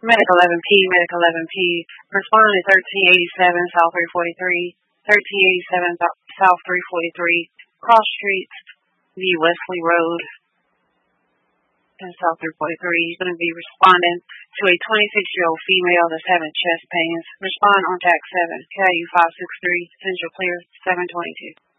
Medic 11P, Medic 11P. Respond to 1387 South 343, 1387 South 343, Cross Streets, the Wesley Road, in South 343. You're going to be responding to a 26-year-old female that's having chest pains. Respond on TAC 7, KIU 563, Central Clear 722.